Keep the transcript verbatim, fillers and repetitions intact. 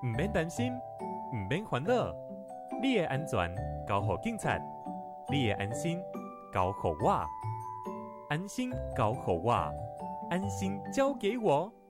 唔免担心，唔免烦恼，你的安全交给警察，你的安心交给我，安心交给我，安心交给我。